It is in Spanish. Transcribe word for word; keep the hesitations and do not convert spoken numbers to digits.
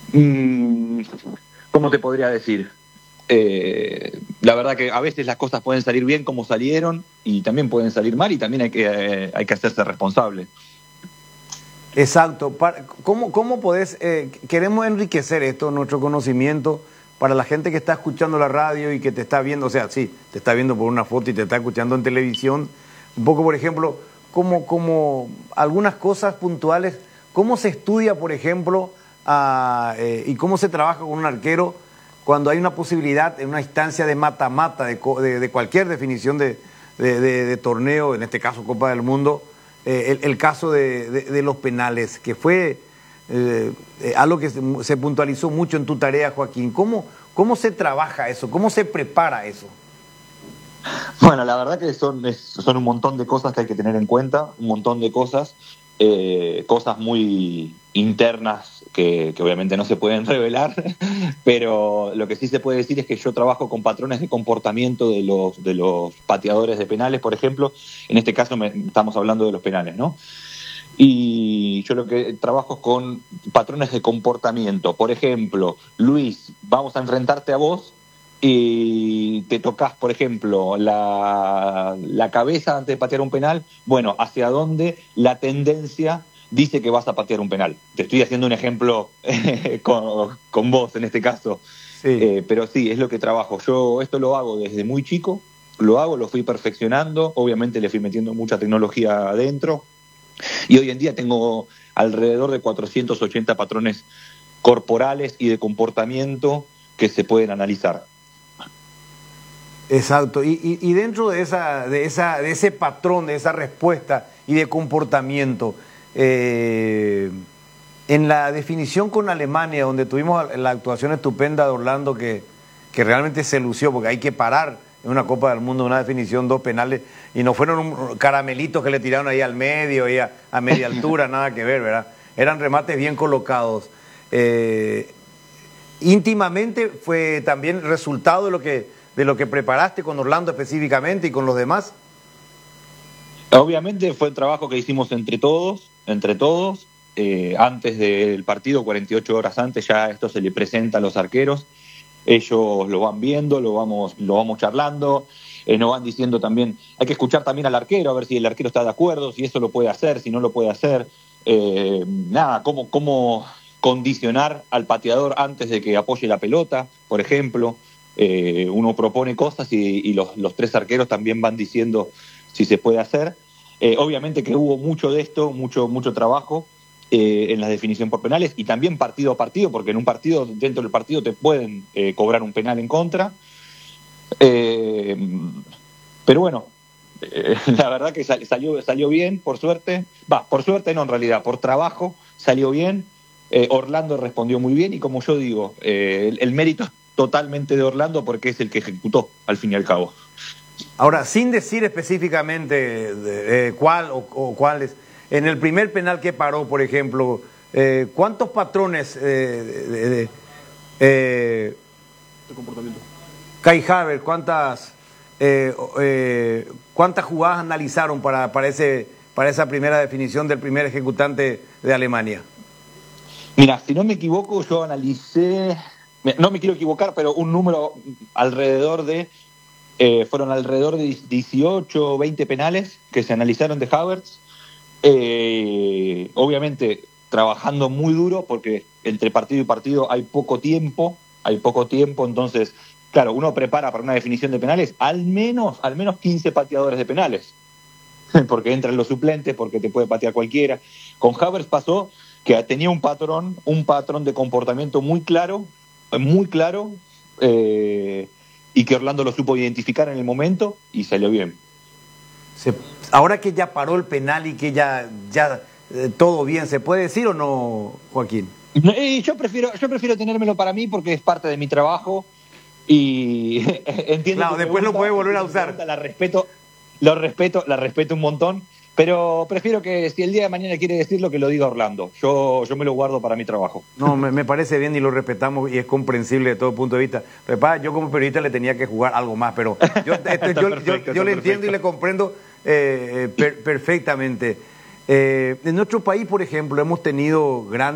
Mm, ¿Cómo te podría decir? Eh, la verdad que a veces las cosas pueden salir bien como salieron y también pueden salir mal y también hay que, eh, hay que hacerse responsable. Exacto. Para- ¿Cómo, cómo podés, eh, queremos enriquecer esto, nuestro conocimiento, para la gente que está escuchando la radio y que te está viendo, o sea, sí, te está viendo por una foto y te está escuchando en televisión, un poco, por ejemplo, como, como algunas cosas puntuales, cómo se estudia, por ejemplo, a, eh, y cómo se trabaja con un arquero cuando hay una posibilidad en una instancia de mata-mata, de, co- de, de cualquier definición de, de, de- de torneo, en este caso Copa del Mundo, eh, el, el caso de, de- de los penales, que fue eh, eh, algo que se, se puntualizó mucho en tu tarea, Joaquín. ¿Cómo, cómo se trabaja eso? ¿Cómo se prepara eso? Bueno, la verdad que son, es- son un montón de cosas que hay que tener en cuenta, un montón de cosas, eh, cosas muy internas que, que obviamente no se pueden revelar, pero lo que sí se puede decir es que yo trabajo con patrones de comportamiento de los, de los pateadores de penales, por ejemplo. En este caso me, estamos hablando de los penales, ¿no? Y yo lo que trabajo es con patrones de comportamiento. Por ejemplo, Luis, vamos a enfrentarte a vos y te tocas, por ejemplo, la, la cabeza antes de patear un penal. Bueno, ¿hacia dónde la tendencia dice que vas a patear un penal? Te estoy haciendo un ejemplo eh, con, con vos en este caso. Sí. Eh, pero sí, es lo que trabajo. Yo esto lo hago desde muy chico, lo hago, lo fui perfeccionando. Obviamente le fui metiendo mucha tecnología adentro. Y hoy en día tengo alrededor de cuatrocientos ochenta patrones corporales y de comportamiento que se pueden analizar. Exacto, y, y, y dentro de, esa, de, esa, de ese patrón, de esa respuesta y de comportamiento, eh, en la definición con Alemania, donde tuvimos la actuación estupenda de Orlando, que, que realmente se lució, porque hay que parar en una Copa del Mundo, una definición, dos penales, y no fueron un, caramelitos que le tiraron ahí al medio, ahí a, a media altura, nada que ver, ¿verdad? Eran remates bien colocados. Eh, íntimamente fue también resultado de lo que de lo que preparaste con Orlando específicamente y con los demás. Obviamente fue el trabajo que hicimos entre todos, entre todos. Eh, antes del partido, cuarenta y ocho horas antes, ya esto se le presenta a los arqueros. Ellos lo van viendo, lo vamos, lo vamos charlando. Eh, nos van diciendo también, hay que escuchar también al arquero, a ver si el arquero está de acuerdo, si eso lo puede hacer, si no lo puede hacer. Eh, nada, cómo, cómo condicionar al pateador antes de que apoye la pelota, por ejemplo. Eh, uno propone cosas y, y los, los tres arqueros también van diciendo si se puede hacer. Eh, obviamente que hubo mucho de esto, mucho, mucho trabajo eh, en la definición por penales y también partido a partido, porque en un partido, dentro del partido te pueden eh, cobrar un penal en contra. Eh, pero bueno, eh, la verdad que sal, salió, salió bien, por suerte. Va, por suerte no, en realidad, por trabajo salió bien. Eh, Orlando respondió muy bien y como yo digo, eh, el, el mérito es totalmente de Orlando porque es el que ejecutó al fin y al cabo. Ahora, sin decir específicamente de, eh, cuál o, o cuáles, en el primer penal que paró, por ejemplo, eh, ¿cuántos patrones eh, de, de, eh, de comportamiento? Kai Havertz, cuántas eh, eh, cuántas jugadas analizaron para, para, ese, para esa primera definición del primer ejecutante de Alemania? Mira, si no me equivoco, yo analicé, no me quiero equivocar, pero un número alrededor de, eh, fueron alrededor de dieciocho o veinte penales que se analizaron de Havertz. Eh, obviamente trabajando muy duro porque entre partido y partido hay poco tiempo, hay poco tiempo, entonces, claro, uno prepara para una definición de penales al menos, al menos quince pateadores de penales, porque entran los suplentes, porque te puede patear cualquiera. Con Havertz pasó que tenía un patrón, un patrón de comportamiento muy claro, muy claro, eh, y que Orlando lo supo identificar en el momento y salió bien. Se, ahora que ya paró el penal y que ya, ya eh, todo bien, ¿se puede decir o no, Joaquín? Y yo prefiero, yo prefiero tenérmelo para mí porque es parte de mi trabajo y entiendo. Claro, después lo puede volver a usar. La respeto, lo respeto, la respeto un montón. Pero prefiero que si el día de mañana quiere decirlo, que lo diga Orlando. Yo, yo me lo guardo para mi trabajo. No, me, me parece bien y lo respetamos y es comprensible de todo punto de vista. Papá, yo como periodista le tenía que jugar algo más, pero yo, esto, yo, perfecto, yo, yo le entiendo y le comprendo eh, per, perfectamente. Eh, en nuestro país, por ejemplo, hemos tenido grandes...